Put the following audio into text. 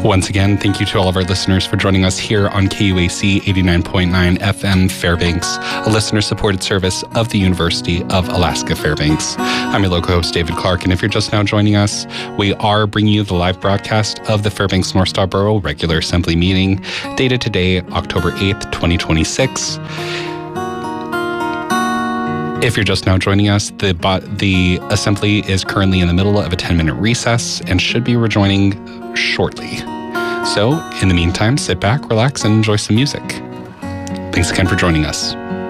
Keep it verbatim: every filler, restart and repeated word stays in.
Once again, thank you to all of our listeners for joining us here on K U A C eighty-nine point nine F M Fairbanks, a listener-supported service of the University of Alaska Fairbanks. I'm your local host, David Clark, and if you're just now joining us, we are bringing you the live broadcast of the Fairbanks North Star Borough Regular Assembly Meeting, dated today, October eighth, twenty twenty-six. If you're just now joining us, the the assembly is currently in the middle of a ten-minute recess and should be rejoining shortly. So, in the meantime, sit back, relax, and enjoy some music. Thanks again for joining us.